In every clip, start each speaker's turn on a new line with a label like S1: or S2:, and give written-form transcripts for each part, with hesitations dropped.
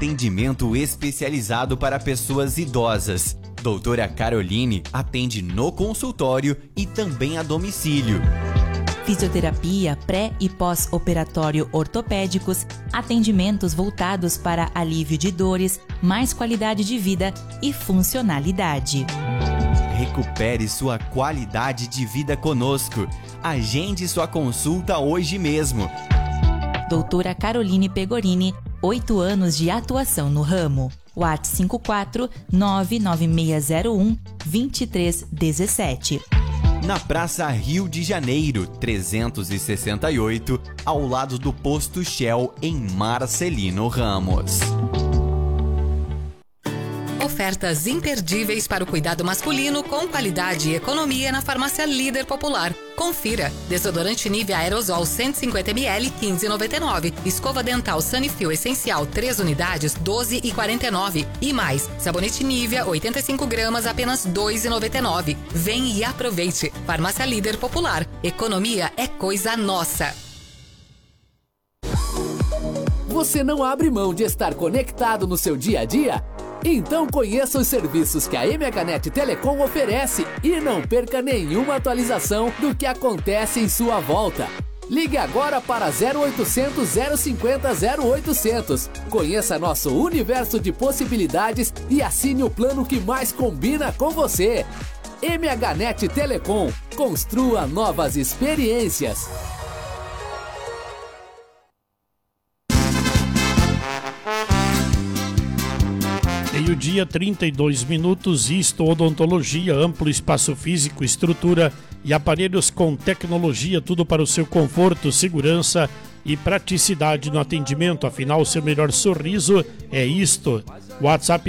S1: atendimento especializado para pessoas idosas. Doutora Caroline atende no consultório e também a domicílio.
S2: Fisioterapia, pré e pós-operatório ortopédicos, atendimentos voltados para alívio de dores, mais qualidade de vida e funcionalidade.
S1: Recupere sua qualidade de vida conosco. Agende sua consulta hoje mesmo.
S2: Doutora Caroline Pegorini, 8 anos de atuação no ramo. WhatsApp 54 99601 2317.
S1: Na Praça Rio de Janeiro, 368, ao lado do Posto Shell, em Marcelino Ramos.
S3: Ofertas imperdíveis para o cuidado masculino com qualidade e economia na Farmácia Líder Popular. Confira. Desodorante Nivea Aerosol 150ml 15,99. Escova dental Sunnyfill Essencial 3 unidades 12,49. E mais, sabonete Nivea 85 gramas apenas 2,99. Vem e aproveite. Farmácia Líder Popular. Economia é coisa nossa.
S4: Você não abre mão de estar conectado no seu dia a dia? Então conheça os serviços que a MHNet Telecom oferece e não perca nenhuma atualização do que acontece em sua volta. Ligue agora para 0800 050 0800. Conheça nosso universo de possibilidades e assine o plano que mais combina com você. MHNet Telecom. Construa novas experiências.
S5: Meio-dia, 32 minutos. Isto Odontologia, amplo espaço físico, estrutura e aparelhos com tecnologia, tudo para o seu conforto, segurança e praticidade no atendimento. Afinal, o seu melhor sorriso é isto. WhatsApp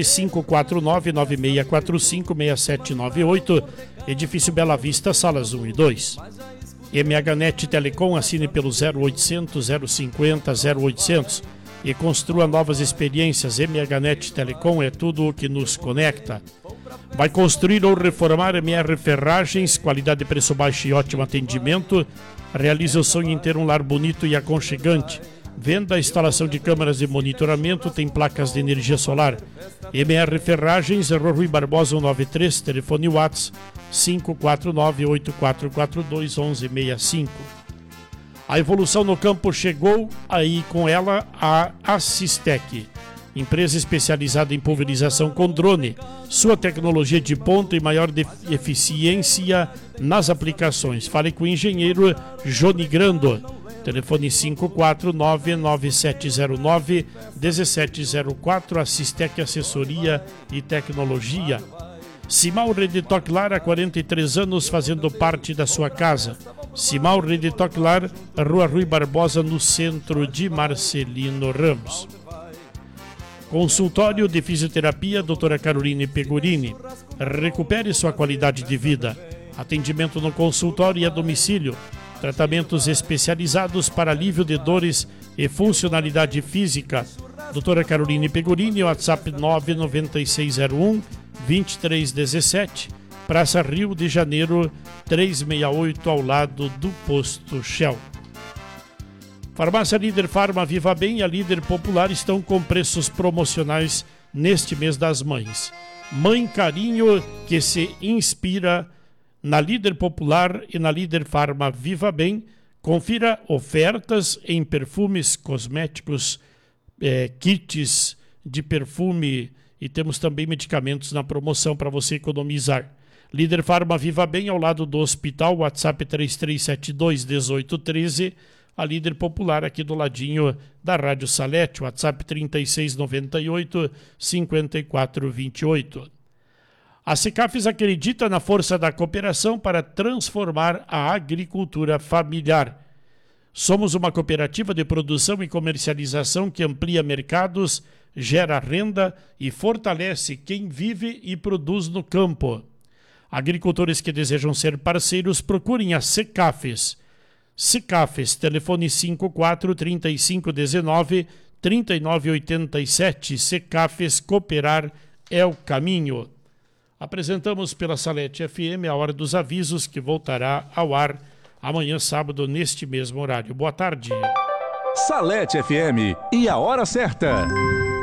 S5: 549-9645-6798, Edifício Bela Vista, salas 1 e 2. MHNet Telecom, assine pelo 0800 050 0800. E construa novas experiências. MHNet Telecom é tudo o que nos conecta. Vai construir ou reformar? MR Ferragens, qualidade, preço baixo e ótimo atendimento. Realize o sonho em ter um lar bonito e aconchegante. Venda, instalação de câmeras de monitoramento, tem placas de energia solar. MR Ferragens, Rui Barbosa 193, telefone WhatsApp 549-8442-1165. A evolução no campo chegou, aí com ela a Assistec, empresa especializada em pulverização com drone. Sua tecnologia de ponta e maior eficiência nas aplicações. Fale com o engenheiro Joni Grando. Telefone 549-9709-1704, Assistec Assessoria e Tecnologia. Simal Reditoc Lar, há 43 anos fazendo parte da sua casa. Simal Reditoc Lar, Rua Rui Barbosa, no centro de Marcelino Ramos. Consultório de Fisioterapia, doutora Caroline Pegorini. Recupere sua qualidade de vida. Atendimento no consultório e a domicílio. Tratamentos especializados para alívio de dores e funcionalidade física. Doutora Caroline Pegorini, WhatsApp 99601-2317, Praça Rio de Janeiro 368, ao lado do Posto Shell. Farmácia Líder Farma, Viva Bem e a Líder Popular estão com preços promocionais neste mês das mães. Mãe Carinho, que se inspira na Líder Popular e na Líder Farma Viva Bem. Confira ofertas em perfumes, cosméticos, kits de perfume, e temos também medicamentos na promoção para você economizar. Líder Farma Viva Bem, ao lado do hospital, WhatsApp 3372-1813. A Líder Popular aqui do ladinho da Rádio Salete, WhatsApp 3698-5428. A Secafes acredita na força da cooperação para transformar a agricultura familiar. Somos uma cooperativa de produção e comercialização que amplia mercados, gera renda e fortalece quem vive e produz no campo. Agricultores que desejam ser parceiros, procurem a Secafes. Secafes, telefone 54-3519-3987. Secafes, cooperar é o caminho. Apresentamos pela Salete FM a Hora dos Avisos, que voltará ao ar amanhã, sábado, neste mesmo horário. Boa tarde.
S6: Salete FM e a hora certa.